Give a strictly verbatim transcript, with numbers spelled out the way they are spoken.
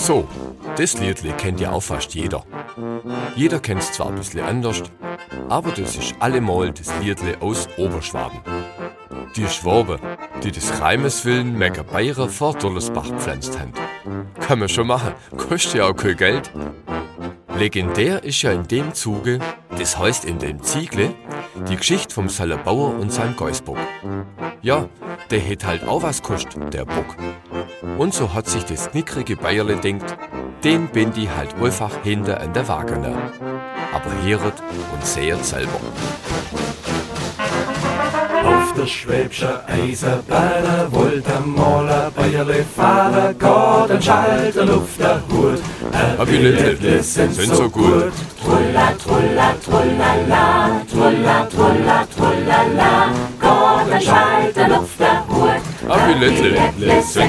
So, das Liedle kennt ja auch fast jeder. Jeder kennt es zwar ein bisschen anders, aber das ist allemal das Liedle aus Oberschwaben. Die Schwaben, die des Reimes willen Mecker Bayern vor Dollersbach pflanzt haben. Kann man schon machen, kostet ja auch kein Geld. Legendär ist ja in dem Zuge, das heißt in dem Ziegle, die Geschichte vom Sallerbauer und seinem Geißbock. Ja, der hätt halt auch was kostet, der Bock. Und so hat sich das knickrige Bayerle denkt, den bin ich halt einfach hinter an der Wagener. Aber hört und seht selber. Auf der Schwäbsche Eisenbahn wollte ein Maler Bayerle fahren, geht ein Schalter auf der Hut. Habilette sind so gut. Trulla, trulla, trullala, trulla, trulla, trullala, geht ein Schalter auf der Hut. Habilette sind